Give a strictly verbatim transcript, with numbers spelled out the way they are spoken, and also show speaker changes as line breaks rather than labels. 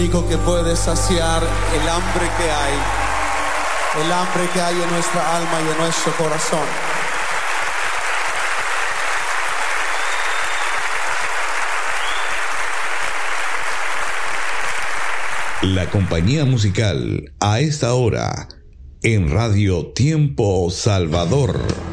único que puede saciar el hambre que hay, el hambre que hay en nuestra alma y en nuestro corazón.
La compañía musical a esta hora en Radio Tiempo Salvador.